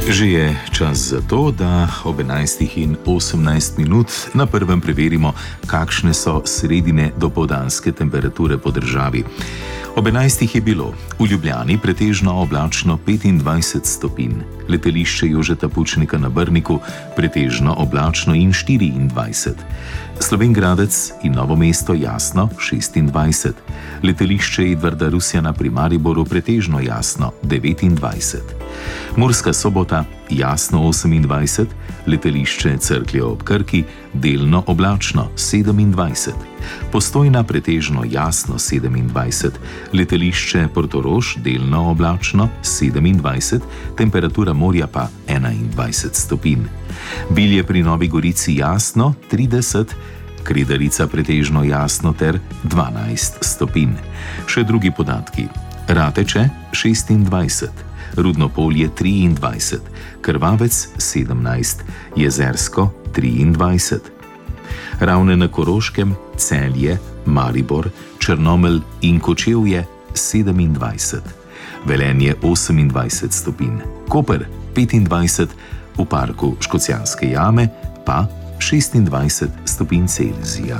Že je čas za to, da ob 11:18 na prvem preverimo, kakšne so sredine dopoldanske temperature po državi. Ob 11 je bilo v Ljubljani pretežno oblačno 25 stopinj, letališče Jožeta Pučnika na Brniku pretežno oblačno in 24, Slovenj Gradec in Novo mesto jasno 26, letališče Edvarda Rusjana pri Mariboru pretežno jasno 29, Murska Sobota jasno 28, letališče Cerklje ob Krki delno oblačno 27, Postojna pretežno jasno 27, letališče Portorož delno oblačno 27, temperatura morja pa 21 stopinj. Bilje pri Novi Gorici jasno 30, Kredarica pretežno jasno ter 12 stopinj. Še drugi podatki. Rateče 26, Rudno Polje 23, Krvavec 17, Jezersko 23. Ravne na Koroškem, Celje, Maribor, Črnomelj in Kočevje 27, Velenje 28 stopinj, Koper 25, v parku Škocjanske jame pa 26 stopinj Celzija.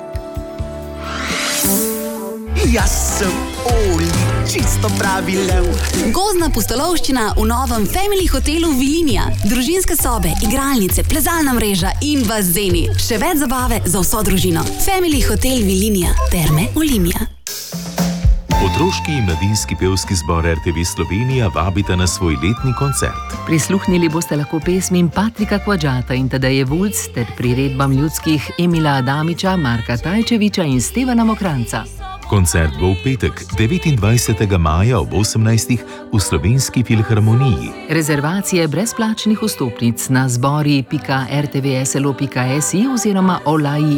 Jaz sem Oli, čisto pravi lev. Gozdna pustolovščina v novem Family hotelu Vilinija. Družinske sobe, igralnice, plezalna mreža in bazeni. Še več zabave za vso družino. Family hotel Vilinija. Terme Olimia. Otroški in mladinski pevski zbor RTV Slovenija vabita na svoj letni koncert. Prisluhnili boste lahko pesmim Patrika Kvadžata in Tadeje Vulc ter priredbam ljudskih Emila Adamiča, Marka Tajčeviča in Stevana Mokranca. Koncert bo v petek, 29. maja ob 18. v Slovenski filharmoniji. Rezervacije brezplačnih vstopnic na zbori.rtvslo.si oziroma olai